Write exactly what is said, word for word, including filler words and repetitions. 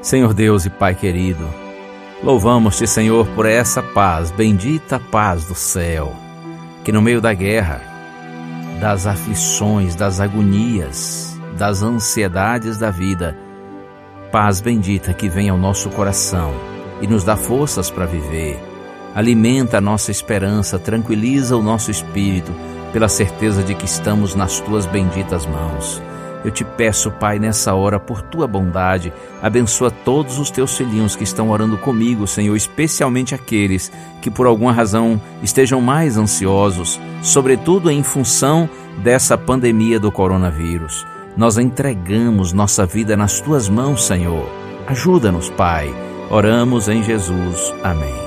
Senhor Deus e Pai querido, louvamos-te, Senhor, por essa paz, bendita paz do céu, que no meio da guerra, das aflições, das agonias, das ansiedades da vida, paz bendita que vem ao nosso coração e nos dá forças para viver, alimenta a nossa esperança, tranquiliza o nosso espírito pela certeza de que estamos nas tuas benditas mãos. Eu te peço, Pai, nessa hora, por tua bondade, abençoa todos os teus filhinhos que estão orando comigo, Senhor, especialmente aqueles que por alguma razão estejam mais ansiosos, sobretudo em função dessa pandemia do coronavírus. Nós entregamos nossa vida nas tuas mãos, Senhor. Ajuda-nos, Pai. Oramos em Jesus. Amém.